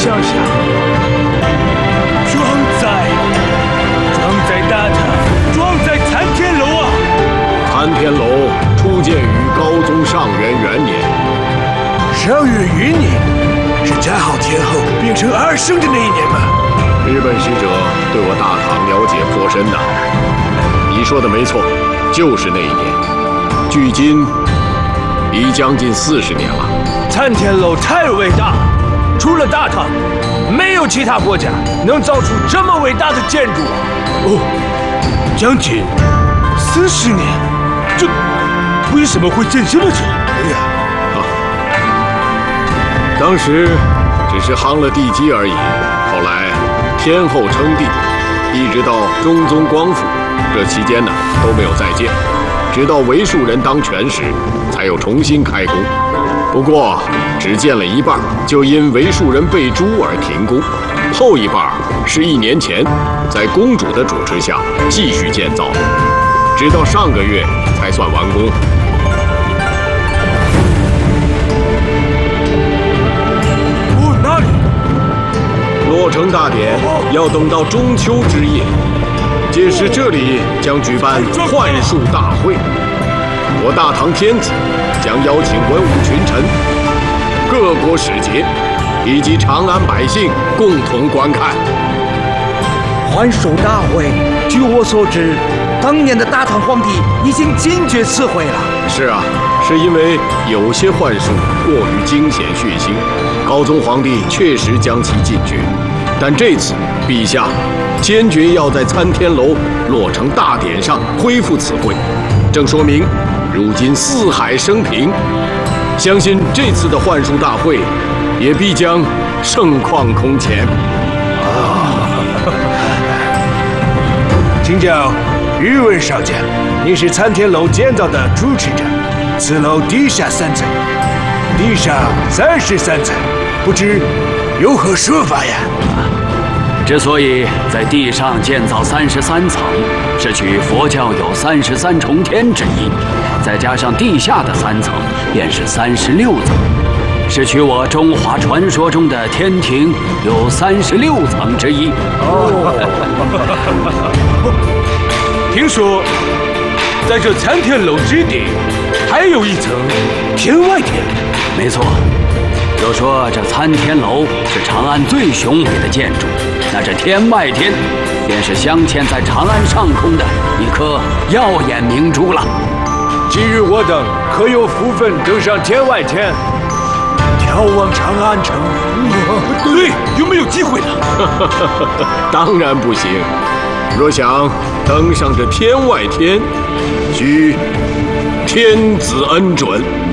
想想，装载大塔，装载参天楼啊！ 参天楼初建于高宗上元元年。 上元元年是战后天后变成二圣的那一年吗？ 日本使者对我大唐了解颇深呐。你说的没错，就是那一年。距今已将近40年了。 参天楼太伟大，除了大唐，没有其他国家能造出这么伟大的建筑。哦，将近40年，这为什么会建这么久？哎呀！ 当时只是夯了地基而已，后来天后称帝，一直到中宗光复，这期间呢都没有再建，直到为庶人当权时，才又重新开工。不过只建了一半，就因为庶人被诛而停工，后一半是1年前在公主的主持下继续建造，直到上个月才算完工。 落成大典要等到中秋之夜，届时这里将举办幻术大会。我大唐天子将邀请文武群臣、各国使节以及长安百姓共同观看。 幻术大会，据我所知，当年的大唐皇帝已经坚决辞回了。 是啊，是因为有些幻术过于惊险血腥，高宗皇帝确实将其禁绝。 但这次，陛下坚决要在参天楼落成大典上恢复此会，正说明如今四海升平。相信这次的幻术大会也必将盛况空前。 请教宇文少将，你是参天楼建造的主持者，此楼地下3层，地上33层，不知有何说法呀？ 之所以在地上建造33层，是取佛教有33重天之意，再加上地下的3层，便是36层，是取我中华传说中的天庭有36层之一。 听说，在这参天楼之顶，还有一层天外天。 没错。 有说这参天楼是长安最雄伟的建筑，那这天外天，便是镶嵌在长安上空的一颗耀眼明珠了。 今日我等可有福分登上天外天，眺望长安城？对，有没有机会呢？ 当然不行。若想登上这天外天，需天子恩准。